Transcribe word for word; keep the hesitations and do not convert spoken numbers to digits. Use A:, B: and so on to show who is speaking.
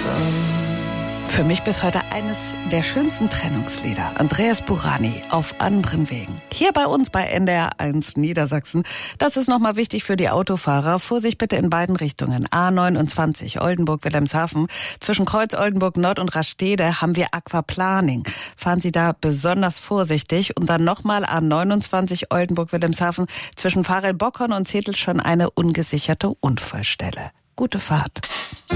A: für mich bis heute eines der schönsten Trennungslieder. Andreas Burani, Auf anderen Wegen. Hier bei uns bei N D R eins Niedersachsen. Das ist nochmal wichtig für die Autofahrer. Vorsicht bitte in beiden Richtungen. A neunundzwanzig, Oldenburg-Wilhelmshaven. Zwischen Kreuz Oldenburg Nord und Rastede haben wir Aquaplaning. Fahren Sie da besonders vorsichtig. Und dann nochmal A neunundzwanzig, Oldenburg-Wilhelmshaven. Zwischen Pfarrell-Bockhorn und Zettel schon eine ungesicherte Unfallstelle. Gute Fahrt.